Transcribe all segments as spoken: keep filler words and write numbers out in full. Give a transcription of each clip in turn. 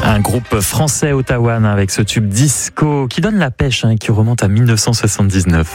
Un groupe français Ottawa avec ce tube disco qui donne la pêche, hein, qui remonte à dix-neuf cent soixante-dix-neuf.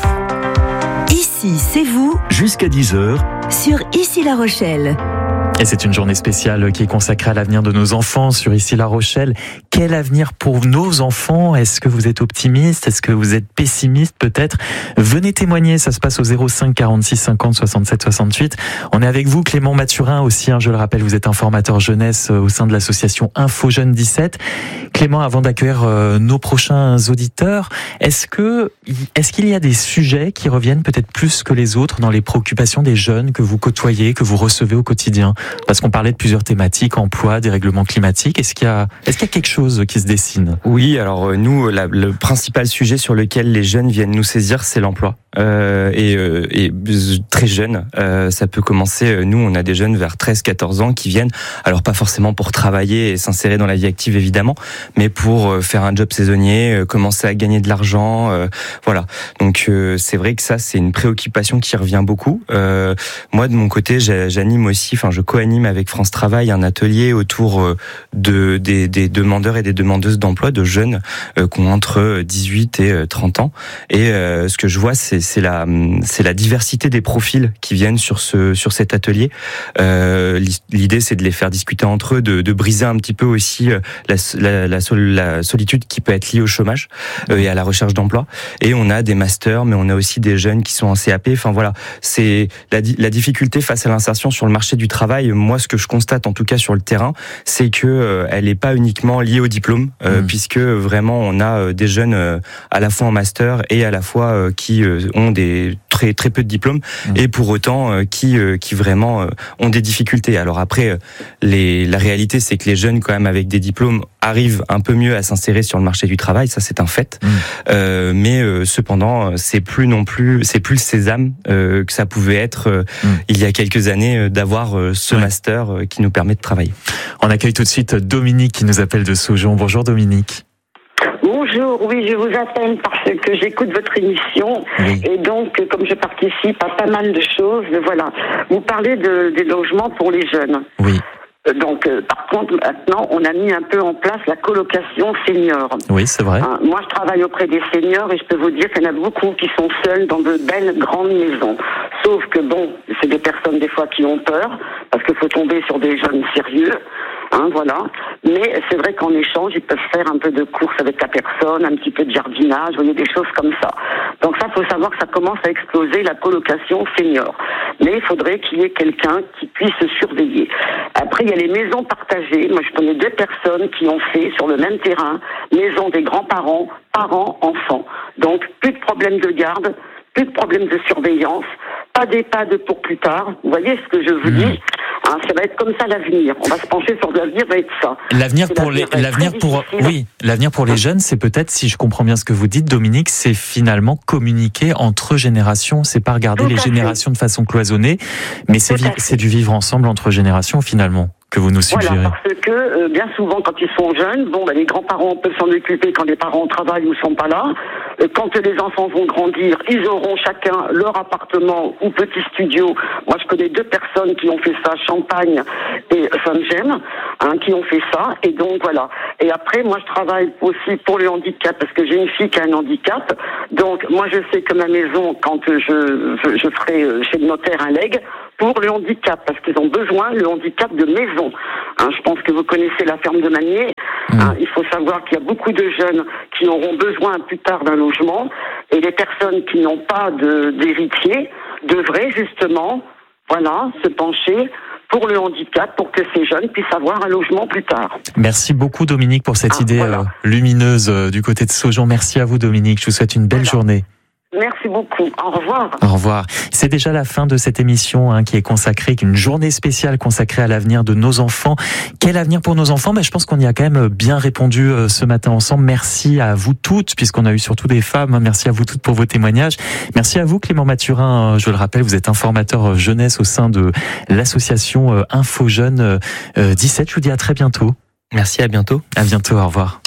Ici, c'est vous. Jusqu'à dix heures. Sur Ici La Rochelle. Et c'est une journée spéciale qui est consacrée à l'avenir de nos enfants sur Ici La Rochelle. Quel avenir pour nos enfants? Est-ce que vous êtes optimiste? Est-ce que vous êtes pessimiste peut-être? Venez témoigner, ça se passe au zéro cinq quarante-six cinquante soixante-sept soixante-huit. On est avec vous, Clément Mathurin aussi, hein, je le rappelle, vous êtes un formateur jeunesse au sein de l'association Info Jeunes dix-sept. Clément, avant d'accueillir euh, nos prochains auditeurs, est-ce que est-ce qu'il y a des sujets qui reviennent peut-être plus que les autres dans les préoccupations des jeunes que vous côtoyez, que vous recevez au quotidien? Parce qu'on parlait de plusieurs thématiques, emploi, dérèglement climatique. Est-ce qu'il y a, est-ce qu'il y a quelque chose qui se dessine? Oui, alors nous, la, le principal sujet sur lequel les jeunes viennent nous saisir, c'est l'emploi. Euh, et, euh, et très jeunes, euh, ça peut commencer. Nous, on a des jeunes vers treize quatorze ans qui viennent, alors pas forcément pour travailler et s'insérer dans la vie active évidemment, mais pour faire un job saisonnier, commencer à gagner de l'argent, euh, voilà. Donc euh, c'est vrai que ça, c'est une préoccupation qui revient beaucoup. Euh, moi, de mon côté, j'anime aussi, enfin, je co-anime avec France Travail un atelier autour de des, des demandeurs et des demandeuses d'emploi, de jeunes euh, qui ont entre dix-huit et trente ans. Et euh, ce que je vois, c'est c'est la c'est la diversité des profils qui viennent sur ce sur cet atelier. Euh, l'idée, c'est de les faire discuter entre eux, de, de briser un petit peu aussi la, la, la, la solitude qui peut être liée au chômage euh, et à la recherche d'emploi. Et on a des masters, mais on a aussi des jeunes qui sont en C A P. Enfin voilà, c'est la, la difficulté face à l'insertion sur le marché du travail. Moi, ce que je constate en tout cas sur le terrain, c'est que euh, elle n'est pas uniquement liée au diplôme, euh, mmh. puisque vraiment on a euh, des jeunes euh, à la fois en master et à la fois euh, qui euh, ont des très très peu de diplômes mmh. et pour autant euh, qui euh, qui vraiment euh, ont des difficultés. Alors après, euh, les la réalité, c'est que les jeunes quand même avec des diplômes arrivent un peu mieux à s'insérer sur le marché du travail, ça c'est un fait. Mmh. Euh, mais euh, cependant, c'est plus non plus, c'est plus le sésame euh, que ça pouvait être euh, mmh. il y a quelques années euh, d'avoir euh, ce ouais. master euh, qui nous permet de travailler. On accueille tout de suite Dominique qui nous appelle de Saujon. Bonjour Dominique. Bonjour, oui, je vous appelle parce que j'écoute votre émission oui. et donc, comme je participe à pas mal de choses, voilà. Vous parlez de, des logements pour les jeunes. Oui. Donc, euh, par contre, maintenant, on a mis un peu en place la colocation senior. Oui, c'est vrai. Hein, moi, je travaille auprès des seniors et je peux vous dire qu'il y en a beaucoup qui sont seuls dans de belles grandes maisons. Sauf que, bon, c'est des personnes des fois qui ont peur parce qu'il faut tomber sur des jeunes sérieux. Hein, voilà. Mais c'est vrai qu'en échange, ils peuvent faire un peu de course avec la personne, un petit peu de jardinage, vous voyez, des choses comme ça. Donc ça, il faut savoir que ça commence à exploser, la colocation senior. Mais il faudrait qu'il y ait quelqu'un qui puisse surveiller. Après, il y a les maisons partagées. Moi, je connais deux personnes qui ont fait sur le même terrain, maison des grands-parents, parents, enfants. Donc, plus de problème de garde, plus de problème de surveillance, pas d'EHPAD pour plus tard. Vous voyez ce que je vous dis ? Hein, ça va être comme ça l'avenir. On va se pencher sur l'avenir, va être ça. L'avenir pour les, l'avenir pour, oui, l'avenir pour les jeunes, c'est peut-être, si je comprends bien ce que vous dites, Dominique, c'est finalement communiquer entre générations. C'est pas regarder les générations de façon cloisonnée, mais c'est, c'est du vivre ensemble entre générations finalement que vous nous suggérez. Voilà, parce que euh, bien souvent quand ils sont jeunes, bon, ben, les grands-parents peuvent s'en occuper quand les parents travaillent ou sont pas là. Euh, quand les enfants vont grandir, ils auront chacun leur appartement ou petit studio. Moi, je connais deux personnes qui ont fait ça, Champagne et Saint-Gemme, hein, qui ont fait ça. Et donc voilà. Et après, moi, je travaille aussi pour le handicap parce que j'ai une fille qui a un handicap. Donc moi, je sais que ma maison, quand je je, je ferai chez le notaire un leg pour le handicap, parce qu'ils ont besoin le handicap de maison. Hein, je pense que vous connaissez la ferme de Magnier. Mmh. Hein, il faut savoir qu'il y a beaucoup de jeunes qui auront besoin plus tard d'un logement, et les personnes qui n'ont pas de, d'héritier devraient justement, voilà, se pencher pour le handicap, pour que ces jeunes puissent avoir un logement plus tard. Merci beaucoup Dominique pour cette ah, idée voilà. euh, lumineuse euh, du côté de Saujon. Merci à vous Dominique, je vous souhaite une belle voilà. journée. Merci beaucoup. Au revoir. Au revoir. C'est déjà la fin de cette émission hein, qui est consacrée, une journée spéciale consacrée à l'avenir de nos enfants. Quel avenir pour nos enfants ? Ben, je pense qu'on y a quand même bien répondu euh, ce matin ensemble. Merci à vous toutes, puisqu'on a eu surtout des femmes. Merci à vous toutes pour vos témoignages. Merci à vous Clément Mathurin. Je le rappelle, vous êtes un formateur jeunesse au sein de l'association Info Jeunes dix-sept. Je vous dis à très bientôt. Merci, à bientôt. À bientôt, au revoir.